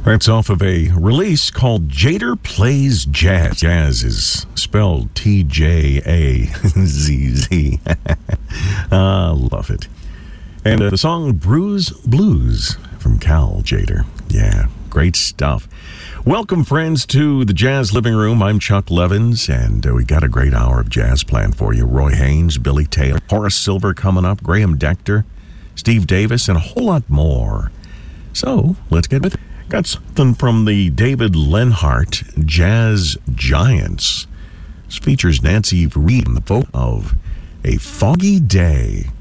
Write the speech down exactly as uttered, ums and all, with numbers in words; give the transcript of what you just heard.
That's off of a release called Jader Plays Jazz. Jazz is spelled T J A Z Z. Ah, love it. And uh, the song Bruise Blues from Cal Jader. Yeah, great stuff. Welcome, friends, to the Jazz Living Room. I'm Chuck Levins, and uh, we got a great hour of jazz planned for you. Roy Haynes, Billy Taylor, Horace Silver coming up, Graham Decter, Steve Davis, and a whole lot more. So, let's get with it. Got something from the David Lenhart Jazz Giants. This features Nancy Reed in the vote of A Foggy Day.